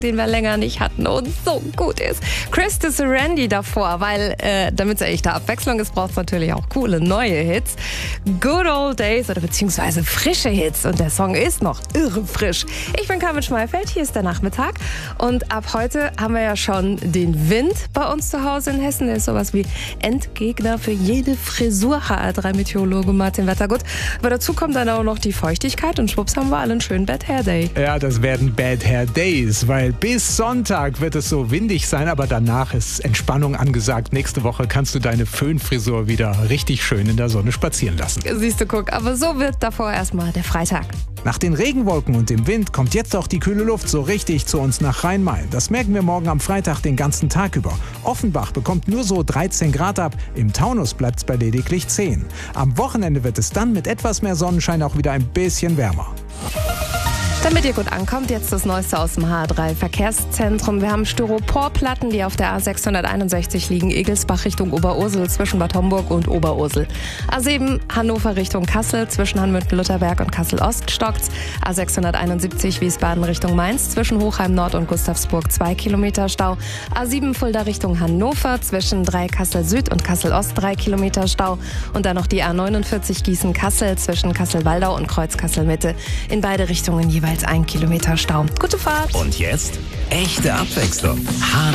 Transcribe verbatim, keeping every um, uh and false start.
den wir länger nicht hatten und so gut ist. Chris de Serendy davor, weil äh, damit es eine echte Abwechslung ist, braucht es natürlich auch coole neue Hits. Good Old Days oder beziehungsweise frische Hits und der Song ist noch irre frisch. Ich bin Carmen Schmeifeld, hier ist der Nachmittag und ab heute haben wir ja schon den Wind bei uns zu Hause in Hessen. Der ist sowas wie Endgegner für jede Frisur. H R drei Meteorologe Martin Wettergut. Aber dazu kommt dann auch noch die Feuchtigkeit und schwupps haben wir alle einen schönen Bad Hair Day. Ja, das werden Bad Hair Days, weil bis Sonntag wird es so windig sein, aber danach ist Entspannung angesagt. Nächste Woche kannst du deine Föhnfrisur wieder richtig schön in der Sonne spazieren lassen. Siehst du, guck, aber so wird davor erstmal der Freitag. Nach den Regenwolken und dem Wind kommt jetzt auch die kühle Luft so richtig zu uns nach Rhein-Main. Das merken wir morgen am Freitag den ganzen Tag über. Offenbach bekommt nur so dreizehn Grad ab, im Taunus bleibt es bei lediglich zehn. Am Wochenende wird es dann mit etwas mehr Sonnenschein auch wieder ein bisschen wärmer. Damit ihr gut ankommt, jetzt das Neueste aus dem H R drei Verkehrszentrum. Wir haben Styroporplatten, die auf der A sechshunderteinundsechzig liegen, Egelsbach Richtung Oberursel zwischen Bad Homburg und Oberursel. A sieben Hannover Richtung Kassel zwischen Hanmünden-Lutherberg und Kassel-Ost stockt's. A sechshunderteinundsiebzig Wiesbaden Richtung Mainz zwischen Hochheim Nord und Gustavsburg zwei Kilometer Stau. A sieben Fulda Richtung Hannover zwischen drei Kassel Süd und Kassel Ost drei Kilometer Stau. Und dann noch die A neunundvierzig Gießen-Kassel zwischen Kassel-Waldau und Kreuz-Kassel-Mitte. In beide Richtungen jeweils ein Kilometer Stau. Gute Fahrt! Und jetzt echte Abwechslung.